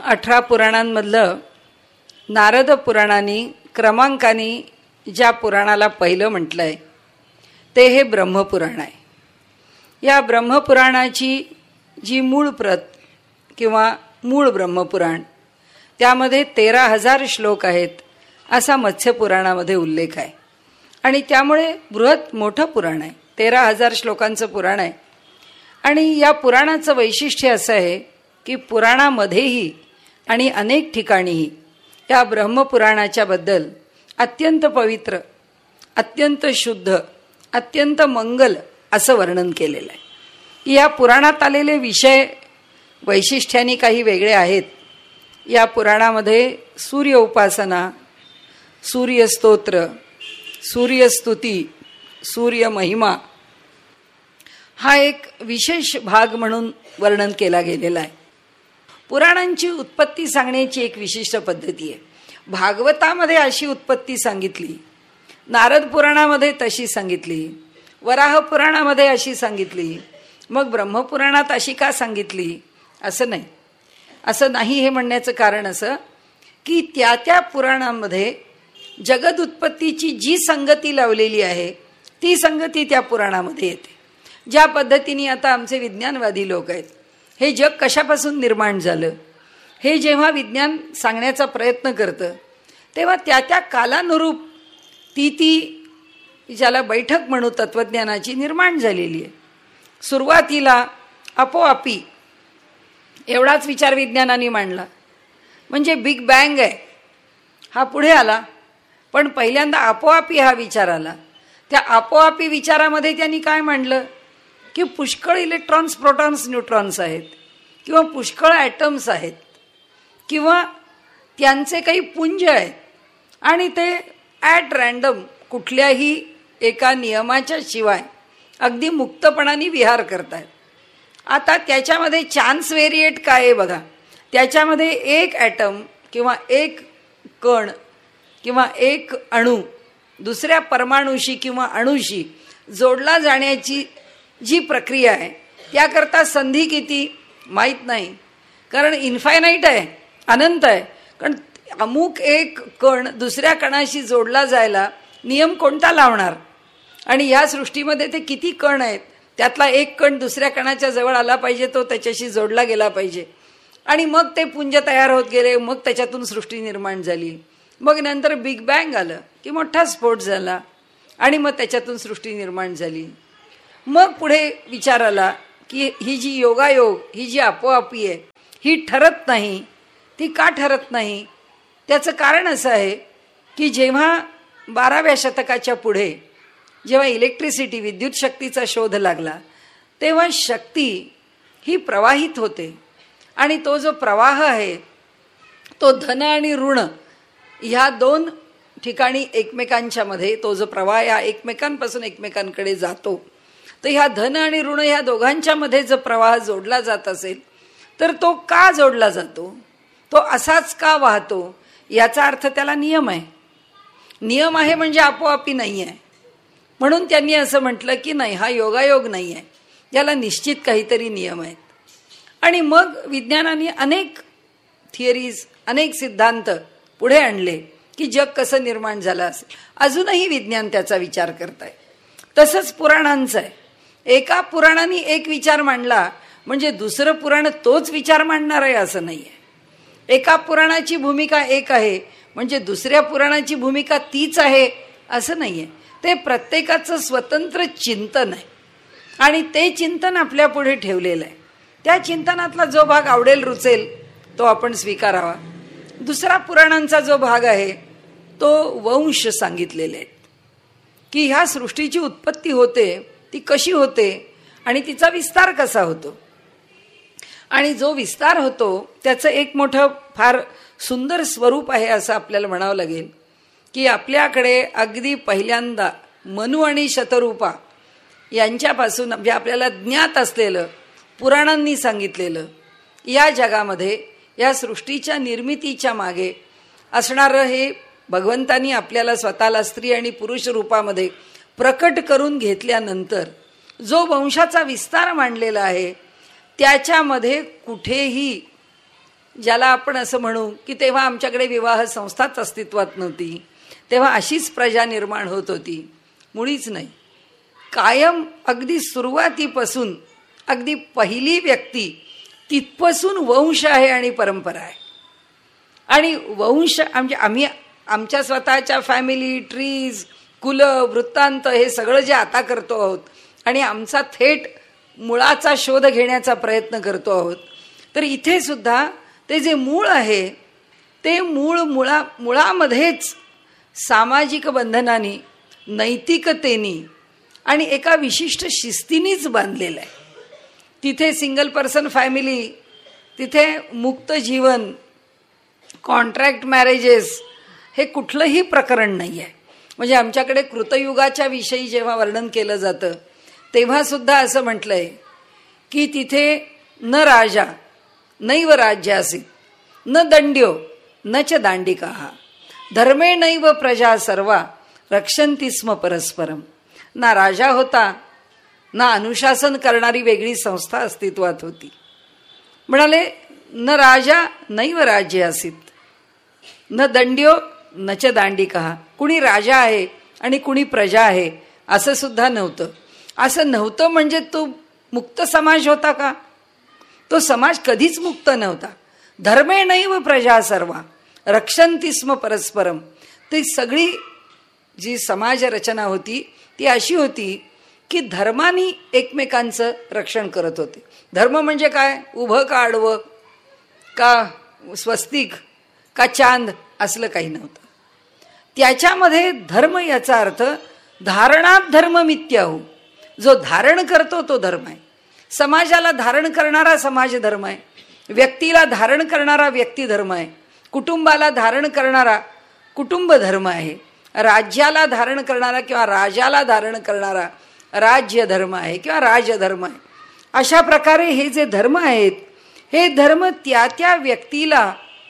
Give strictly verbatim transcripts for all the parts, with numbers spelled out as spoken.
अठरा पुराणांमधलं नारद पुराणाने क्रमांकाने ज्या पुराणाला पहिलं म्हटलं आहे ते हे ब्रह्मपुराण आहे. या ब्रह्मपुराणाची जी मूळ प्रत किंवा मूळ ब्रह्मपुराण त्यामध्ये तेरा हजार श्लोक आहेत असा मत्स्यपुराणामध्ये उल्लेख आहे. आणि त्यामुळे बृहत मोठं पुराण आहे, तेरा हजार श्लोकांचं पुराण आहे. आणि या पुराणाचं वैशिष्ट्य असं आहे की पुराणामध्येही आणि अनेक ठिकाणीही या ब्रह्मपुराणाच्या बद्दल अत्यंत पवित्र, अत्यंत शुद्ध, अत्यंत मंगल असं वर्णन केलेलं आहे. या पुराणात आलेले विषय वैशिष्ट्याने काही वेगळे आहेत. या पुराणामध्ये सूर्य उपासना, सूर्यस्तोत्र, सूर्यस्तुती, सूर्य महिमा हा एक विशेष भाग म्हणून वर्णन केला गेलेला आहे. पुराणांची उत्पत्ती सांगण्याची एक विशिष्ट पद्धती आहे. भागवतामध्ये अशी उत्पत्ती सांगितली, नारद पुराणामध्ये तशी सांगितली, वराह पुराणामध्ये अशी सांगितली, मग ब्रह्मपुराणात अशी का सांगितली असं नाही. असं नाही हे म्हणण्याचं कारण असं की त्या त्या पुराणांमध्ये जगद उत्पत्तीची जी संगती लावलेली आहे ती संगती त्या पुराणामध्ये येते. ज्या पद्धतीने आता आमचे विज्ञानवादी लोक आहेत, हे जग कशापासून निर्माण झालं हे जेव्हा विज्ञान सांगण्याचा प्रयत्न करतं तेव्हा त्या त्या कालानुरूप ती ती ज्याला बैठक म्हणू तत्त्वज्ञानाची निर्माण झालेली आहे. सुरुवातीला आपोआपी एवढाच विचार विज्ञानाने मांडला, म्हणजे बिग बँग आहे हा पुढे आला, पण पहिल्यांदा आपोआपी हा विचार आला. त्या आपोआपी विचारामध्ये त्यांनी काय मांडलं की पुष्कळ इलेक्ट्रॉन्स, प्रोटॉन्स, न्यूट्रॉन्स आहेत किंवा पुष्कळ ॲटम्स आहेत किंवा त्यांचे काही पुंज आहेत आणि ते ॲट रँडम कुठल्याही एका नियमाच्या शिवाय अगदी मुक्तपणाने विहार करत आहेत. आता त्याच्यामध्ये चान्स व्हेरिएट काय आहे बघा. त्याच्यामध्ये एक ॲटम किंवा एक कण किंवा एक अणू दुसऱ्या परमाणूशी किंवा अणूशी जोडला जाण्याची जी प्रक्रिया आहे त्याकरता संधी किती माहीत नाही, कारण इन्फायनाईट आहे, अनंत आहे. कारण अमुक एक कण दुसऱ्या कणाशी जोडला जायला नियम कोणता लावणार? आणि या सृष्टीमध्ये ते किती कण आहेत, त्यातला एक कण दुसऱ्या कणाच्या जवळ आला पाहिजे, तो त्याच्याशी जोडला गेला पाहिजे. आणि मग ते पुंज तयार होत गेले, मग त्याच्यातून सृष्टी निर्माण झाली. मग नंतर बिग बँग आलं की मोठा स्फोट झाला आणि मग त्याच्यातून सृष्टी निर्माण झाली. मग पुढे विचार आला की ही जी योगायोग, ही जी आपोआपी आहे ही ठरत नाही. ती का ठरत नाही? त्याचं कारण असं आहे की जेव्हा बाराव्या शतकाच्या पुढे जेव्हा इलेक्ट्रिसिटी, विद्युत शक्तीचा शोध लागला तेव्हा शक्ती ही प्रवाहित होते आणि तो जो प्रवाह आहे तो धन आणि ऋण ह्या दोन ठिकाणी एकमेकांच्या मध्ये तो जो प्रवाह या एकमेकांपासून एकमेकांकडे जातो. तर ह्या धन आणि ऋण ह्या दोघांच्या मध्ये जो प्रवाह जोडला जात असेल तर तो का जोडला जातो, तो असाच का वाहतो, याचा अर्थ त्याला नियम आहे. नियम आहे म्हणजे आपोआपी नाही आहे. म्हणून त्यांनी असं म्हटलं की नाही, हा योगायोग नाही आहे, याला निश्चित काहीतरी नियम आहेत. आणि मग विज्ञानाने अनेक थिअरीज, अनेक सिद्धांत पुढे आणले की जग कसं निर्माण झालं असेल. अजूनही विज्ञान त्याचा विचार करत आहे. तसंच पुराणांचं आहे. एका पुराणाने एक विचार मांडला म्हणजे दुसरं पुराण तोच विचार मांडणार आहे असं नाही आहे. एका पुराणाची भूमिका एक आहे म्हणजे दुसऱ्या पुराणाची भूमिका तीच आहे असं नाही आहे. ते प्रत्येकाचं स्वतंत्र चिंतन आहे आणि ते चिंतन आपल्या पुढे ठेवलेलं आहे. त्या चिंतनातला जो भाग आवडेल, रुचेल तो आपण स्वीकारावा. दुसरा पुराणांचा जो भाग आहे तो वंश सांगितलेले आहेत की ह्या सृष्टीची उत्पत्ती होते ती कशी होते आणि तिचा विस्तार कसा होतो. आणि जो विस्तार होतो त्याचं एक मोठं फार सुंदर स्वरूप आहे असं आपल्याला म्हणावं लागेल की आपल्याकडे अगदी पहिल्यांदा मनु आणि शतरूपा यांच्यापासून म्हणजे आपल्याला ज्ञात असलेलं, पुराणांनी सांगितलेलं, या जगामध्ये या सृष्टीच्या निर्मितीच्या मागे असणारं हे भगवंतानी आपल्याला स्वतःला स्त्री आणि पुरुष रूपामध्ये प्रकट करून घेतल्यानंतर जो वंशाचा विस्तार मांडलेला आहे त्याच्यामध्ये कुठेही ज्याला आपण असं म्हणू की तेव्हा आमच्याकडे विवाह संस्थाच अस्तित्वात नव्हती, तेव्हा अशीच प्रजा निर्माण होत होती, मुळीच नाही. कायम अगदी सुरुवातीपासून अगदी पहिली व्यक्ती तिथपासून वंश आहे आणि परंपरा आहे. आणि वंश म्हणजे आम्ही आमच्या स्वतःच्या फॅमिली ट्रीज, कुल, वृत्तांत हे सगळं जे आता करतो आहोत आणि आमचा थेट मुळाचा शोध घेण्याचा प्रयत्न करतो आहोत, तर इथे सुद्धा ते जे मूळ आहे ते मूळ मुळा मुळामध्येच सामाजिक बंधनांनी, नैतिकतेनी आणि एका विशिष्ट शिस्तीनीच बांधलेलं आहे. तिथे सिंगल पर्सन फॅमिली, तिथे मुक्त जीवन, कॉन्ट्रॅक्ट मॅरेजेस हे कुठलंही प्रकरण नाही आहे. म्हणजे आमच्याकडे कृतयुगाच्या विषयी जेव्हा वर्णन केलं जातं तेव्हासुद्धा असं म्हटलंय की तिथे न राजा नैव राज्यासी न दंड्यो न च दांडिका धर्मे नैव प्रजा सर्वा रक्षन्ति स्म परस्परम. ना राजा होता, ना अनुशासन करणारी वेगळी संस्था अस्तित्वात होती. म्हणाले न राजा नैव राज्य असित न दंड्यो न च दांडिका. कुणी राजा आहे आणि कुणी प्रजा आहे असं सुद्धा नव्हतं. असं नव्हतं म्हणजे तो मुक्त समाज होता का? तो समाज कधीच मुक्त नव्हता. धर्मे नैव प्रजा सर्वा रक्षन्ति स्म परस्परम. ती सगळी जी समाज रचना होती ती अशी होती की धर्मानी एकमेकांचं रक्षण करत होते. धर्म म्हणजे काय? उभं का आडवं का स्वस्तिक का चांद असलं काही नव्हतं. त्याच्यामध्ये धर्म याचा अर्थ धारणात धर्म मिथ्याहू. जो धारण करतो तो धर्म आहे. समाजाला धारण करणारा समाज धर्म आहे, व्यक्तीला धारण करणारा व्यक्ती धर्म आहे, कुटुंबाला धारण करणारा कुटुंब धर्म आहे, राज्याला धारण करणारा किंवा राजाला धारण करणारा राज्य धर्म आहे किंवा राजधर्म आहे. अशा प्रकारे हे जे धर्म आहेत हे धर्म त्या त्या व्यक्तीला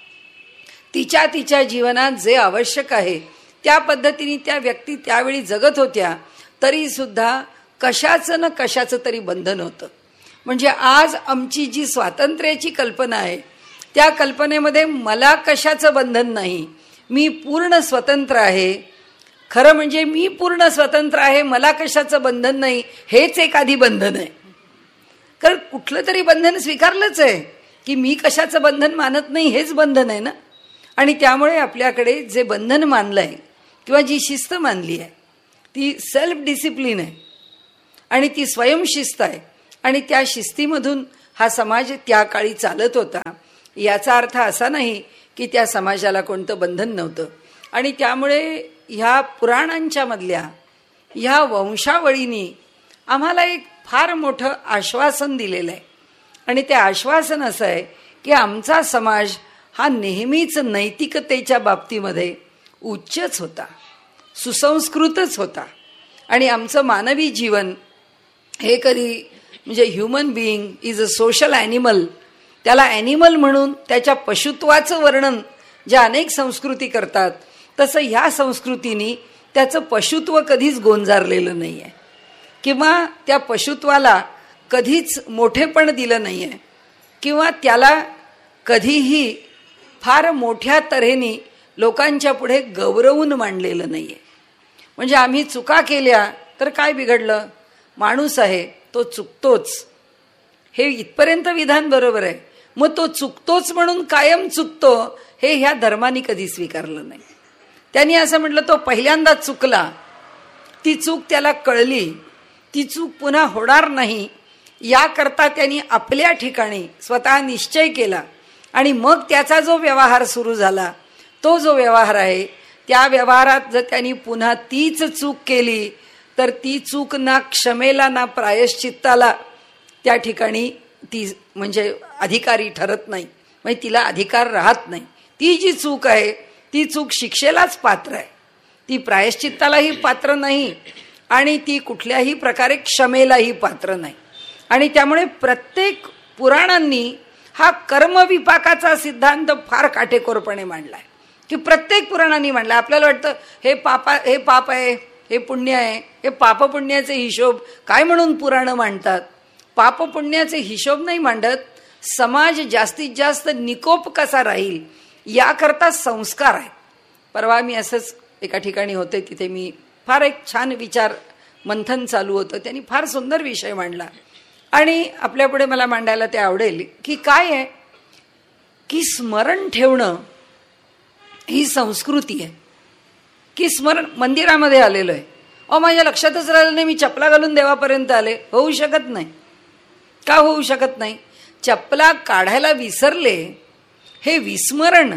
तिच्या तिच्या जीवनात जे आवश्यक आहे त्या पद्धतीने त्या व्यक्ती त्यावेळी जगत होत्या. तरी सुद्धा कशाचं न कशाचं तरी बंधन होतं. म्हणजे आज आमची जी स्वातंत्र्याची कल्पना आहे त्या कल्पनेमध्ये मला कशाचं बंधन नाही, मी पूर्ण स्वतंत्र आहे. खरं म्हणजे मी पूर्ण स्वतंत्र आहे, मला कशाचं बंधन नाही, हेच एक आधी बंधन आहे. कारण कुठलं तरी बंधन स्वीकारलंच आहे की मी कशाचं बंधन मानत नाही हेच बंधन आहे ना. आणि त्यामुळे आपल्याकडे जे बंधन मानलं आहे किंवा जी शिस्त मानली आहे ती सेल्फ डिसिप्लिन आहे आणि ती स्वयंशिस्त आहे. आणि त्या शिस्तीमधून हा समाज त्या काळी चालत होता. याचा अर्थ असा नाही की त्या समाजाला कोणतं बंधन नव्हतं. आणि त्यामुळे ह्या पुराणांच्या मधल्या ह्या वंशावळींनी आम्हाला एक फार मोठं आश्वासन दिलेलं आहे. आणि ते आश्वासन असं आहे की आमचा समाज हा नेहमीच नैतिकतेच्या बाबतीमध्ये उच्चच होता, सुसंस्कृतच होता. आणि आमचं मानवी जीवन हे कधी म्हणजे human being is a social animal, त्याला ॲनिमल म्हणून त्याच्या पशुत्वाचं वर्णन ज्या अनेक संस्कृती करतात तसं ह्या संस्कृतीनी त्याचं पशुत्व कधीच गोंजारलेलं नाही आहे किंवा त्या पशुत्वाला कधीच मोठेपण दिलं नाही आहे किंवा त्याला कधीही फार मोठ्या तऱ्हेने लोकांच्या पुढे गौरवून मांडलेलं नाही आहे. म्हणजे आम्ही चुका केल्या तर काय बिघडलं, माणूस आहे तो चुकतोच, हे इथपर्यंत विधान बरोबर आहे. मग तो चुकतोच म्हणून कायम चुकतो हे ह्या धर्माने कधी स्वीकारलं नाही. त्यांनी असं म्हटलं तो पहिल्यांदा चुकला, ती चूक त्याला कळली, ती चूक पुन्हा होणार नाही याकरता त्यांनी आपल्या ठिकाणी स्वतः निश्चय केला. आणि मग त्याचा जो व्यवहार सुरू झाला तो जो व्यवहार आहे त्या व्यवहारात जर त्यांनी पुन्हा तीच चूक केली तर ती चूक ना क्षमेला ना प्रायश्चित्ताला त्या ठिकाणी ती म्हणजे अधिकारी ठरत नाही, म्हणजे तिला अधिकार राहत नाही. ती जी चूक आहे ती चूक शिक्षेलाच पात्र आहे, ती प्रायश्चित्तालाही पात्र नाही आणि ती कुठल्याही प्रकारे क्षमेलाही पात्र नाही. आणि त्यामुळे प्रत्येक पुराणांनी हा कर्मविपाकाचा सिद्धांत फार काटेकोरपणे मांडलाय की प्रत्येक पुराणांनी मांडला. आपल्याला वाटतं हे पापा हे पाप आहे, हे पुण्य आहे, हे पाप पुण्याचे हिशोब काय म्हणून पुराणं मांडतात. पाप पुण्याचे हिशोब नाही मांडत, समाज जास्तीत जास्त निकोप कसा राहील याकरता संस्कार आहेत. परवा मी असंच एका ठिकाणी होते, तिथे मी फार एक छान विचार मंथन चालू होतं. त्यांनी फार सुंदर विषय मांडला आणि आपल्यापुढे मला मांडायला ते आवडेल की काय आहे की स्मरण ठेवणं ही संस्कृती आहे. की स्मरण मंदिरामध्ये आलेलो आहे, अहो माझ्या लक्षातच राहिलं नाही, मी चपला घालून देवापर्यंत आले. होऊ शकत नाही. का होऊ शकत नाही? चपला काढायला विसरले, हे विस्मरण,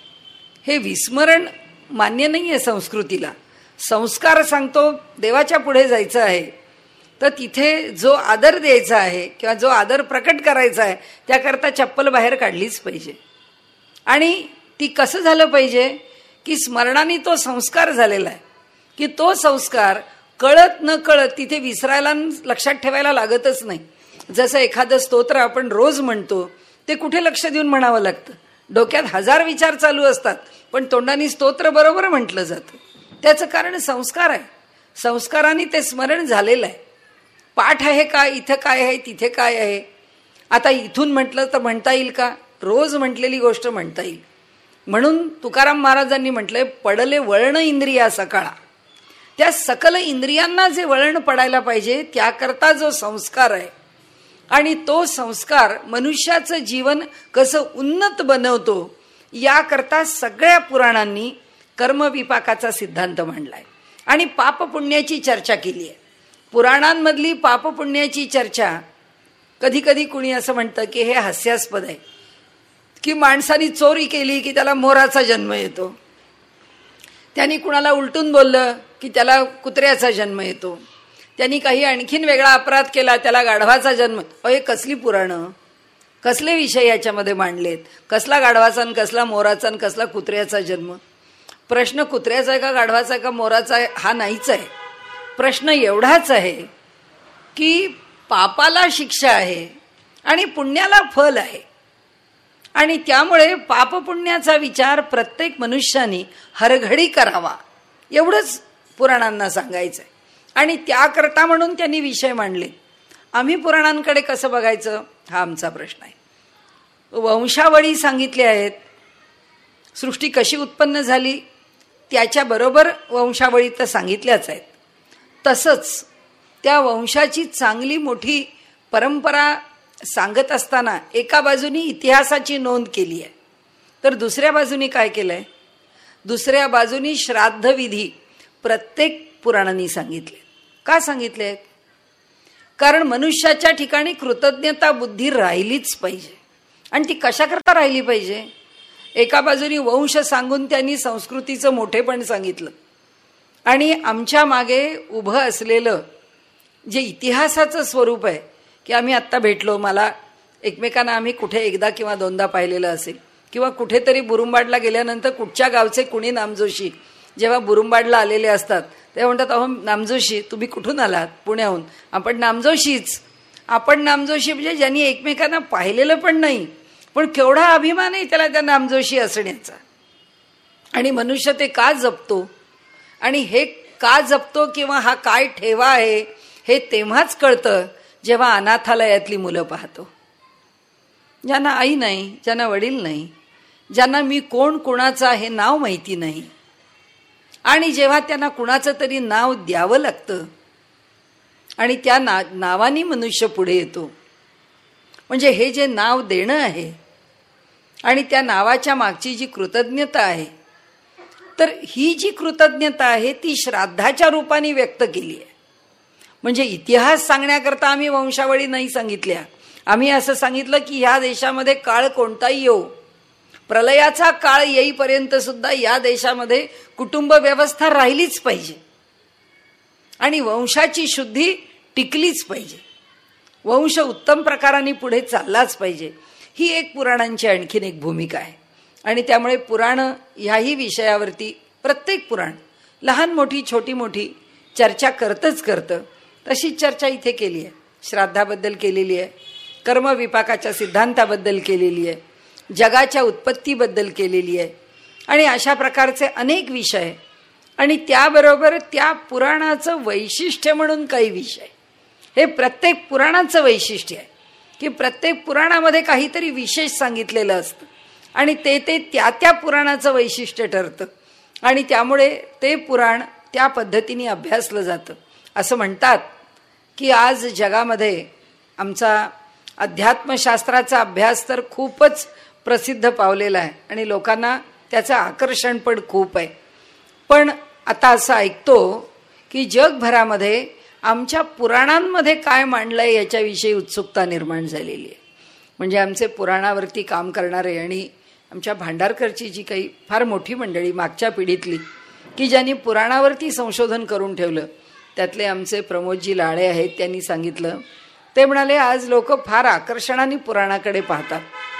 हे विस्मरण मान्य नाही आहे संस्कृतीला. संस्कार सांगतो देवाच्या पुढे जायचं आहे, तर तिथे जो आदर द्यायचा आहे किंवा जो आदर प्रकट करायचा आहे त्याकरता चप्पल बाहेर काढलीच पाहिजे. आणि ती कसं झालं पाहिजे की स्मरणाने तो संस्कार झालेला आहे, की तो संस्कार कळत न कळत तिथे विसरायला लक्षात ठेवायला लागतच नाही. जसं एखादं स्तोत्र आपण रोज म्हणतो ते कुठे लक्ष देऊन म्हणावं लागतं. डोक्यात हजार विचार चालू असतात पण तोंडाने स्तोत्र बरोबर म्हटलं जातं. त्याचं कारण संस्कार आहे. संस्काराने ते स्मरण झालेलं आहे. पाठ आहे का, इथं काय आहे तिथे काय आहे. आता इथून म्हटलं तर म्हणता येईल का? रोज म्हटलेली गोष्ट म्हणता येईल. म्हणून तुकाराम महाराजांनी म्हटलंय, पडले वळण इंद्रिया सकाळा. त्या सकल इंद्रियांना जे वळण पडायला पाहिजे त्याकरता जो संस्कार आहे आणि तो संस्कार मनुष्याचं जीवन कसं उन्नत बनवतो याकरता सगळ्या पुराणांनी कर्मविपाकाचा सिद्धांत मांडलाय आणि पापपुण्याची चर्चा केली आहे. पुराणांमधली पापपुण्याची चर्चा, कधी कधी कुणी असं म्हणतं की हे हास्यास्पद आहे की माणसाने चोरी केली की त्याला मोराचा जन्म येतो, त्यांनी कुणाला उलटून बोललं की त्याला कुत्र्याचा जन्म येतो, त्यांनी काही आणखीन वेगळा अपराध केला त्याला गाढवाचा जन्म. अहो हे कसली पुराणं, कसले विषय याच्यामध्ये मांडलेत? कसला गाढवाचा आणि कसला मोराचा आणि कसला कुत्र्याचा जन्म? प्रश्न कुत्र्याचा आहे का गाढवाचा आहे का मोराचा आहे हा नाहीच आहे. प्रश्न एवढाच आहे की पापाला शिक्षा आहे आणि पुण्याला फल आहे आणि त्यामुळे पापपुण्याचा विचार प्रत्येक मनुष्याने हरघडी करावा एवढंच पुराणांना सांगायचं आहे. आणि त्याकरता म्हणून त्यांनी विषय मांडले. आम्ही पुराणांकडे कसं बघायचं हा आमचा प्रश्न आहे. वंशावळी सांगितल्या आहेत, सृष्टी कशी उत्पन्न झाली त्याच्याबरोबर वंशावळी तर सांगितल्याच आहेत. तसंच त्या वंशाची चांगली मोठी परंपरा सांगत असताना एका बाजूनी इतिहासाची नोंद केली आहे, तर दुसऱ्या बाजूनी काय केलं आहे? दुसऱ्या बाजूनी श्राद्धविधी प्रत्येक पुराणांनी सांगितले. का सांगितले आहेत? कारण मनुष्याच्या ठिकाणी कृतज्ञता बुद्धी राहिलीच पाहिजे. आणि ती कशाकरता राहिली पाहिजे? एका बाजूनी वंश सांगून त्यांनी संस्कृतीचं मोठेपण सांगितलं आणि आमच्या मागे उभं असलेलं जे इतिहासाचं स्वरूप आहे की आम्ही आत्ता भेटलो, मला एकमेकांना आम्ही कुठे एकदा किंवा दोनदा पाहिलेलं असेल किंवा कुठेतरी बुरुंबाडला गेल्यानंतर कुठच्या गावचे कुणी नामजोशी जेव्हा बुरुंबाडला आलेले असतात तेव्हा म्हणतात, अहो नामजोशी तुम्ही कुठून आलात? पुण्याहून. आपण नामजोशीच. आपण नामजोशी म्हणजे ज्यांनी एकमेकांना पाहिलेलं पण नाही पण केवढा अभिमान आहे त्याला त्या नामजोशी असण्याचा. आणि मनुष्य ते का जपतो आणि हे का जपतो किंवा हा काय ठेवा आहे हे तेव्हाच कळतं जेव्हा अनाथालयातली मुलं पाहतो, ज्यांना आई नाही, ज्यांना वडील नाही, ज्यांना मी कोण कुणाचा हे नाव माहिती नाही आणि जेव्हा त्यांना कुणाचं तरी नाव द्यावं लागतं आणि त्या ना नावानी मनुष्य पुढे येतो. म्हणजे हे जे नाव देणं आहे आणि त्या नावाच्या मागची जी कृतज्ञता आहे, तर ही जी कृतज्ञता आहे ती श्राद्धाच्या रूपाने व्यक्त केली आहे. म्हणजे इतिहास सांगण्याकरता आम्ही वंशावळी नाही सांगितल्या. आम्ही असं सांगितलं की ह्या देशामध्ये काळ कोणताही येऊ, प्रलयाचा काळ येईपर्यंत सुद्धा या देशामध्ये कुटुंब व्यवस्था राहिलीच पाहिजे आणि वंशाची शुद्धी टिकलीच पाहिजे, वंश उत्तम प्रकाराने पुढे चाललाच पाहिजे. ही एक पुराणांची आणखीन एक भूमिका आहे. आणि त्यामुळे पुराण ह्याही विषयावरती प्रत्येक पुराण लहान मोठी छोटी मोठी चर्चा करतच करतं. तशीच चर्चा इथे केली आहे. श्राद्धाबद्दल केलेली आहे, कर्मविपाकाच्या सिद्धांताबद्दल केलेली आहे, जगाच्या उत्पत्तीबद्दल केलेली आहे आणि अशा प्रकारचे अनेक विषय. आणि त्याबरोबर त्या पुराणाचं वैशिष्ट्य म्हणून काही विषय, हे प्रत्येक पुराणाचं वैशिष्ट्य आहे की प्रत्येक पुराणामध्ये काहीतरी विशेष सांगितलेलं असतं आणि ते ते त्या त्या पुराणाचं वैशिष्ट्य ठरतं आणि त्यामुळे ते पुराण त्या पद्धतीने अभ्यासलं जातं. असं म्हणतात की आज जगामध्ये आमचा अध्यात्मशास्त्राचा अभ्यास तर खूपच प्रसिद्ध पावलेला आहे आणि लोकांना त्याचं आकर्षण पण खूप आहे. पण आता असं ऐकतो की जगभरामध्ये आमच्या पुराणांमध्ये काय मांडलं आहे याच्याविषयी उत्सुकता निर्माण झालेली आहे. म्हणजे आमचे पुराणावरती काम करणारे आणि आमच्या भांडारकरची जी काही फार मोठी मंडळी मागच्या पिढीतली की ज्यांनी पुराणावरती संशोधन करून ठेवलं, त्यातले आमचे प्रमोदजी लाळे आहेत. त्यांनी सांगितलं, ते म्हणाले आज लोक फार आकर्षणाने पुराणाकडे पाहतात.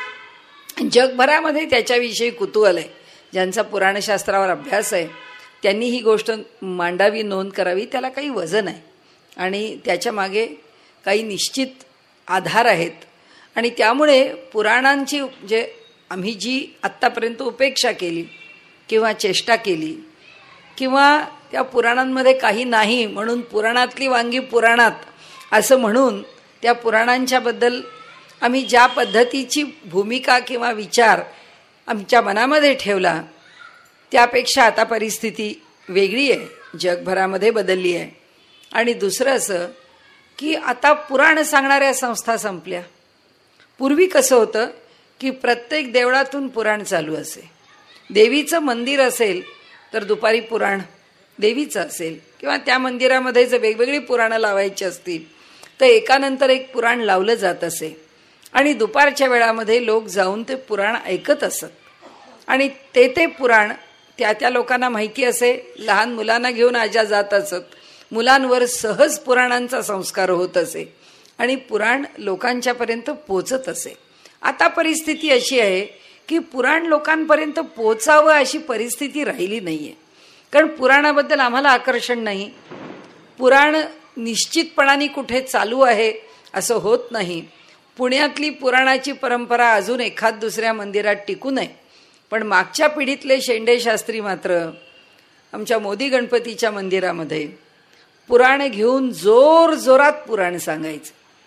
जगभरामध्ये त्याच्याविषयी कुतूहल आहे. ज्यांचा पुराणशास्त्रावर अभ्यास आहे त्यांनी ही गोष्ट मांडावी, नोंद करावी. त्याला काही वजन आहे आणि त्याच्या मागे काही निश्चित आधार आहेत आणि त्यामुळे पुराणांची जे आम्ही जी आत्तापर्यंत उपेक्षा केली किंवा चेष्टा केली किंवा त्या पुराणांमध्ये काही नाही म्हणून पुराणातली वांगी पुराणात असं म्हणून त्या पुराणांच्याबद्दल आम्ही ज्या पद्धतीची भूमिका किंवा विचार आमच्या मनामध्ये ठेवला त्यापेक्षा आता परिस्थिती वेगळी आहे, जगभरामध्ये बदलली आहे. आणि दुसरं असं की आता पुराण सांगणाऱ्या संस्था संपल्या. पूर्वी कसं होतं की प्रत्येक देवळातून पुराण चालू असे. देवीचं मंदिर असेल तर दुपारी पुराण देवीचं असेल किंवा त्या मंदिरामध्ये जर वेगवेगळी पुराणं लावायची असतील तर एकानंतर एक पुराण लावलं जात असे आणि दुपारच्या वेळामध्ये लोक जाऊन ते पुराण ऐकत असत आणि ते ते पुराण त्या त्या लोकांना माहिती असे. लहान मुलांना घेऊन आजा जात असत. मुलांवर सहज पुराणांचा संस्कार होत असे आणि पुराण लोकांच्यापर्यंत पोचत असे. आता परिस्थिती अशी आहे की पुराण लोकांपर्यंत पोचावं अशी परिस्थिती राहिली नाही आहे. कारण पुराणाबद्दल आम्हाला आकर्षण नाही. पुराण निश्चितपणाने कुठे चालू आहे असं होत नाही. पुण्यातली पुराणाची परंपरा अजून एखाद दुसऱ्या मंदिरात टिकू नये. पण मागच्या पिढीतले शेंडे शास्त्री मात्र आमच्या मोदी गणपतीच्या मंदिरामध्ये पुराण घेऊन जोर जोरात पुराण सांगायचे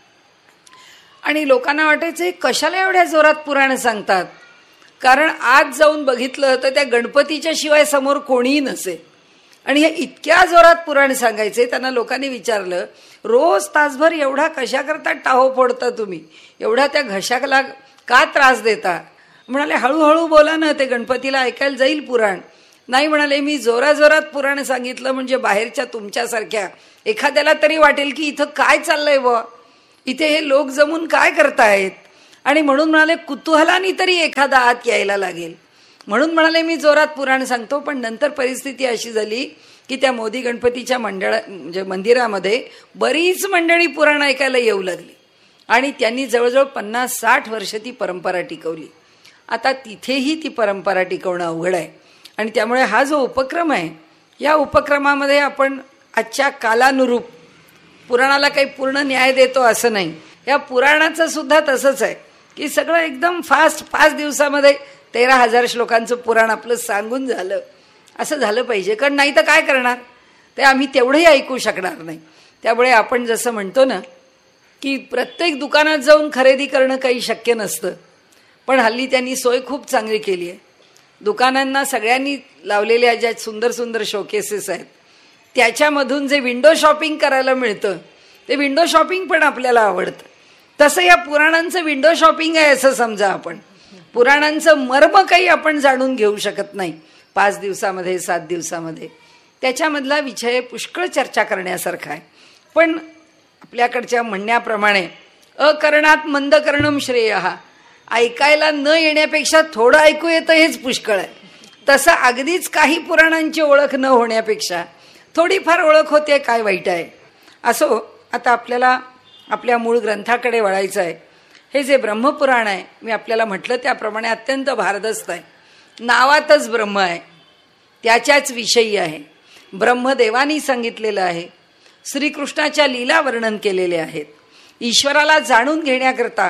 आणि लोकांना वाटायचं कशाला एवढ्या जोरात पुराण सांगतात. कारण आज जाऊन बघितलं तर त्या गणपतीच्या शिवाय समोर कोणीही नसे आणि हे इतक्या जोरात पुराण सांगायचे. त्यांना लोकांनी विचारलं, रोज तासभर एवढा कशा करता टाहो फोडता तुम्ही, एवढा त्या घशाला का त्रास देता. म्हणाले हळूहळू बोला ना, ते गणपतीला ऐकायला जाईल पुराण. नाही म्हणाले, मी जोराजोरात पुराण सांगितलं म्हणजे बाहेरच्या तुमच्यासारख्या एखाद्याला तरी वाटेल की इथं काय चाललंय बुवा, इथे हे लोक जमून काय करतायत. आणि म्हणून म्हणाले कुतूहलानी तरी एखादा आत यायला लागेल. म्हणून म्हणाले मी जोरात पुराण सांगतो. पण नंतर परिस्थिती अशी झाली की त्या मोदी गणपतीच्या मंडळ म्हणजे मंदिरामध्ये बरीच मंडळी पुराण ऐकायला येऊ लागली आणि त्यांनी जवळजवळ पन्नास साठ वर्ष ती परंपरा टिकवली. आता तिथेही ती परंपरा टिकवणं अवघड आहे आणि त्यामुळे हा जो उपक्रम आहे या उपक्रमामध्ये आपण आजच्या कालानुरूप पुराणाला काही पूर्ण न्याय देतो असं नाही. या पुराणाचं सुद्धा तसंच आहे की सगळं एकदम फास्ट पाच दिवसामध्ये तेरा हजार श्लोकांचं पुराण आपलं सांगून झालं असं झालं पाहिजे. कारण नाही तर काय करणार, ते आम्ही तेवढंही ऐकू शकणार नाही. त्यामुळे आपण जसं म्हणतो ना की प्रत्येक दुकानात जाऊन खरेदी करणं काही शक्य नसतं. पण हल्ली त्यांनी सोय खूप चांगली केली आहे. दुकानांना सगळ्यांनी लावलेल्या ज्या सुंदर सुंदर शोकेसेस आहेत त्याच्यामधून जे विंडो शॉपिंग करायला मिळतं ते विंडो शॉपिंग पण आपल्याला आवडतं. तसं या पुराणांचं विंडो शॉपिंग आहे असं समजा. आपण पुराणांचं मर्म काही आपण जाणून घेऊ शकत नाही पाच दिवसामध्ये सात दिवसामध्ये. त्याच्यामधला विषय पुष्कळ चर्चा करण्यासारखा आहे. पण आपल्याकडच्या म्हणण्याप्रमाणे अकरणात मंद करणम श्रेयः, ऐकायला न येण्यापेक्षा थोडं ऐकू येतं हेच पुष्कळ आहे. तसं अगदीच काही पुराणांची ओळख न होण्यापेक्षा थोडीफार ओळख होते काय वाईट आहे. असो, आता आपल्याला आपल्या मूळ ग्रंथाकडे वळायचं आहे. हे जे ब्रह्मपुराण आहे मी आपल्याला म्हटलं त्याप्रमाणे अत्यंत भारदस्त आहे. नावातच ब्रह्म आहे, त्याच्याच विषयी आहे. ब्रह्मदेवानी सांगितलेलं आहे. श्रीकृष्णाच्या लीला वर्णन केलेले आहेत. ईश्वराला जाणून घेण्याकरता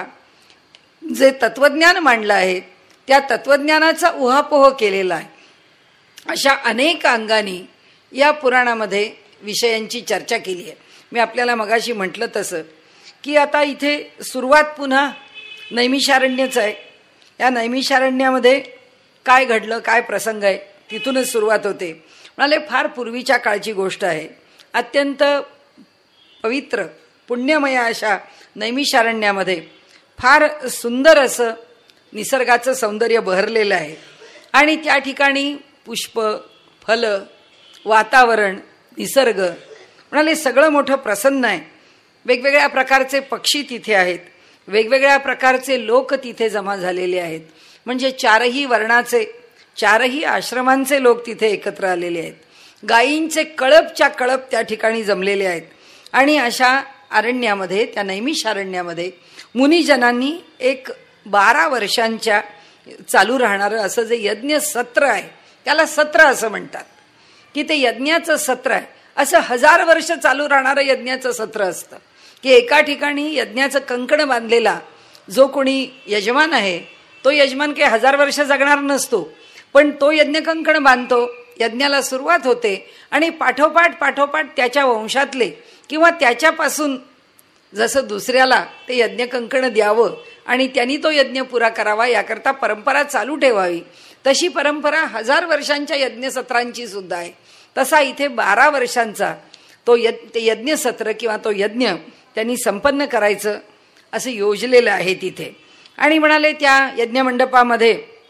जे तत्वज्ञान मांडलं आहे त्या तत्वज्ञानाचा उहापोह केलेला आहे. अशा अनेक अंगांनी या पुराणामध्ये विषयांची चर्चा केली आहे. मी आपल्याला मगाशी म्हटलं तसं की आता इथे सुरुवात पुन्हा नैमिषारण्यच आहे. या नैमिषारण्यामध्ये काय घडलं, काय प्रसंग आहे, तिथूनच सुरुवात होते. म्हणाले फार पूर्वीच्या काळची गोष्ट आहे. अत्यंत पवित्र पुण्यमय अशा नैमिषारण्यामध्ये फार सुंदर असं निसर्गाचं सौंदर्य बहरलेलं आहे. आणि त्या ठिकाणी पुष्प, फल, वातावरण, निसर्ग म्हणाले सगळं मोठं प्रसन्न आहे. वेगवेगळ्या प्रकारचे पक्षी तिथे आहेत, वेगवेगळ्या प्रकारचे लोक तिथे जमा झालेले आहेत. म्हणजे चारही वर्णाचे, चारही आश्रमांचे लोक तिथे एकत्र आलेले आहेत. गायींचे कळपच्या कळप त्या ठिकाणी जमलेले आहेत. आणि अशा अरण्यामध्ये, त्या नैमिषारण्यामध्ये मुनिजनांनी एक बारा वर्षांच्या चालू राहणारं असं जे यज्ञ सत्र आहे, त्याला सत्र असं म्हणतात, की ते यज्ञाचं सत्र आहे. असं हजार वर्ष चालू राहणारं यज्ञाचं सत्र असतं, की एका ठिकाणी यज्ञाचं कंकण बांधलेला जो कोणी यजमान आहे, तो यजमान काही हजार वर्ष जगणार नसतो, पण तो यज्ञ कंकण बांधतो, यज्ञाला सुरुवात होते आणि पाठोपाठ पाठोपाठ त्याच्या वंशातले किंवा त्याच्यापासून जसं दुसऱ्याला ते यज्ञ कंकण द्यावं आणि त्यांनी तो यज्ञ पुरा करावा याकरता परंपरा चालू ठेवावी, तशी परंपरा हजार वर्षांच्या यज्ञसत्रांची सुद्धा आहे. तसा इथे बारा वर्षांचा तो यज्ञ ते यज्ञसत्र किंवा तो यज्ञ त्यांनी संपन्न करायचं असं योजलेलं आहे तिथे. आणि म्हणाले त्या यज्ञमंडपामध्ये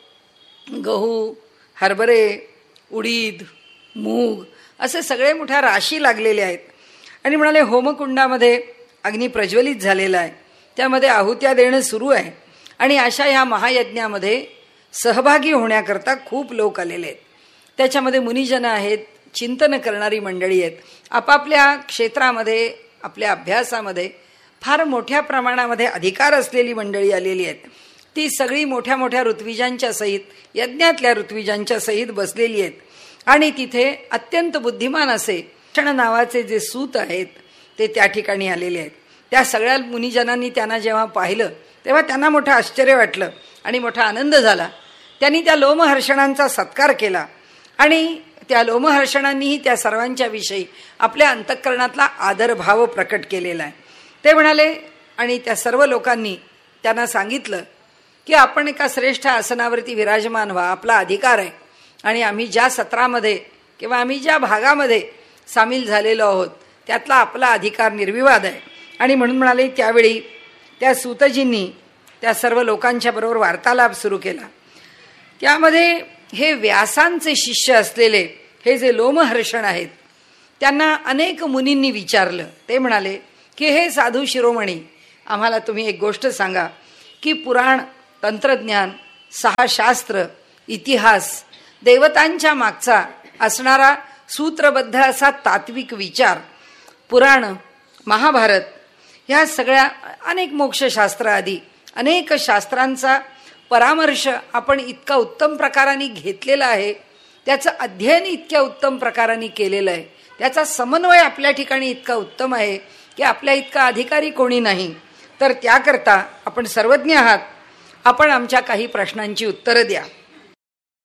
गहू, हरभरे, उडीद, मूग असे सगळे मोठ्या राशी लागलेले आहेत. आणि म्हणाले होमकुंडामध्ये अग्नी प्रज्वलित झालेला आहे, त्यामध्ये आहुत्या देणं सुरू आहे. आणि अशा ह्या महायज्ञामध्ये सहभागी होण्याकरता खूप लोक आलेले आहेत. त्याच्यामध्ये मुनिजन आहेत, चिंतन करणारी मंडळी आहेत, आपापल्या क्षेत्रामध्ये आपल्या अभ्यासामध्ये फार मोठ्या प्रमाणामध्ये अधिकार असलेली मंडळी आलेली आहेत. ती सगळी मोठ्या मोठ्या ऋत्विजांच्या सहित, यज्ञातल्या ऋत्विजांच्या सहित बसलेली आहेत. आणि तिथे अत्यंत बुद्धिमान असे क्षण नावाचे जे सूत आहेत ते त्या ठिकाणी आलेले आहेत. त्या सगळ्या मुनिजनांनी त्यांना जेव्हा पाहिलं तेव्हा त्यांना मोठं आश्चर्य वाटलं आणि मोठा आनंद झाला. त्यांनी त्या लोमहर्षणांचा सत्कार केला आणि त्या लोमहर्षणांनीही त्या सर्वांच्या विषयी आपल्या अंतःकरणातला आदरभाव प्रकट केलेला आहे. ते म्हणाले आणि त्या सर्व लोकांनी त्यांना सांगितलं की आपण एका श्रेष्ठ आसनावरती विराजमान व्हा, आपला अधिकार आहे. आणि आम्ही ज्या सत्रामध्ये किंवा आम्ही ज्या भागामध्ये सामील झालेलो आहोत त्यातला आपला अधिकार निर्विवाद आहे. आणि म्हणून म्हणाले त्यावेळी त्या सूतजींनी त्या सर्व लोकांच्या बरोबर वार्तालाप सुरू केला. त्यामध्ये हे व्यासांचे शिष्य असलेले हे जे लोमहर्षण आहेत त्यांना अनेक मुनींनी विचारलं. ते म्हणाले की हे साधू शिरोमणी, आम्हाला तुम्ही एक गोष्ट सांगा की पुराण, तंत्रज्ञान, सहा शास्त्र, इतिहास, देवतांच्या मागचा असणारा सूत्रबद्ध असा तात्विक विचार, पुराण, महाभारत, ह्या सगळ्या अनेक मोक्षशास्त्र आदी अनेक शास्त्रांचा परामर्श आपण इतका उत्तम प्रकाराने घेतलेला आहे, त्याचं अध्ययन इतक्या उत्तम प्रकाराने केलेलं आहे, त्याचा समन्वय आपल्या ठिकाणी इतका उत्तम आहे की आपल्या इतका अधिकारी कोणी नाही. तर त्याकरता आपण सर्वज्ञ आहात, आपण आमच्या काही प्रश्नांची उत्तरं द्या.